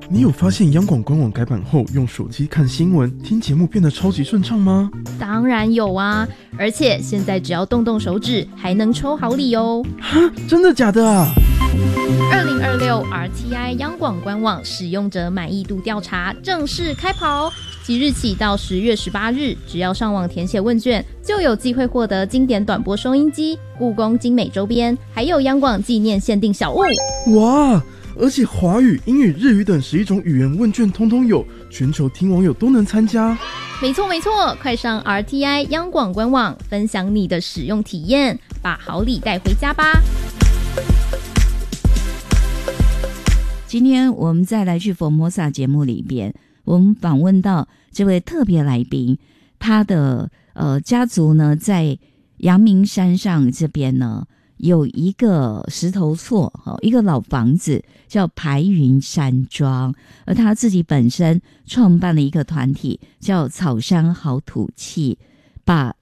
你有发现央广官网改版后，用手机看新闻、听节目变得超级顺畅吗？ 当然有啊，而且现在只要动动手指，还能抽好礼哦！ 哈，真的假的啊 ？2026 RTI 央广官网使用者满意度调查正式开跑，即日起到10月18日，只要上网填写问卷，就有机会获得经典短波收音机、故宫精美周边，还有央广纪念限定小物。 哇！而且华语、英语、日语等11种语言问卷通通有，全球听网友都能参加。 没错没错，快上 RTI 央广官网分享你的使用体验，把好礼带回家吧。 今天我们再来去佛摩萨节目里边，我们访问到这位特别来宾，他的家族呢在阳明山上这边呢有一个石头厝，一个老房子叫排云山庄，而他自己本身创办了一个团体叫草山好土气，把